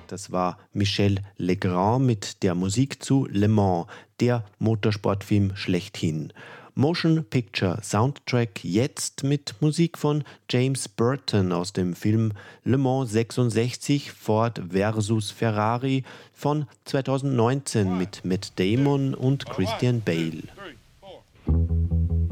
Das war Michel Legrand mit der Musik zu Le Mans, der Motorsportfilm schlechthin. Motion Picture Soundtrack jetzt mit Musik von James Burton aus dem Film Le Mans 66 Ford vs. Ferrari von 2019 mit Matt Damon und Christian Bale.